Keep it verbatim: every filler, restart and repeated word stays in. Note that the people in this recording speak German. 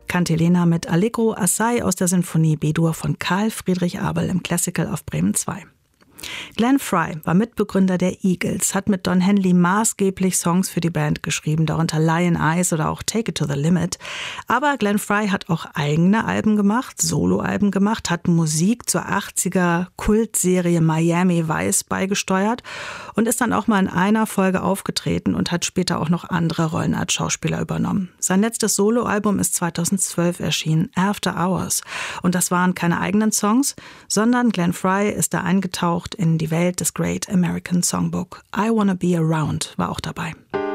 Cantilena mit Allegro Assai aus der Sinfonie B-Dur von Karl Friedrich Abel im Classical auf Bremen zwei. Glenn Frey war Mitbegründer der Eagles, hat mit Don Henley maßgeblich Songs für die Band geschrieben, darunter Lion Eyes oder auch Take It to the Limit. Aber Glenn Frey hat auch eigene Alben gemacht, Soloalben gemacht, hat Musik zur achtziger-Kultserie Miami Vice beigesteuert und ist dann auch mal in einer Folge aufgetreten und hat später auch noch andere Rollen als Schauspieler übernommen. Sein letztes Soloalbum ist zweitausendzwölf erschienen, After Hours. Und das waren keine eigenen Songs, sondern Glenn Frey ist da eingetaucht in die Welt des Great American Songbook. I Wanna Be Around war auch dabei.